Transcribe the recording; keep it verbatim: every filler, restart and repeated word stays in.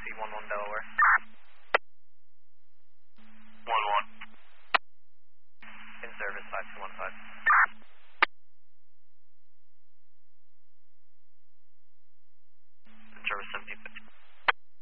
taxi one one Delaware. one one. In service five two one five.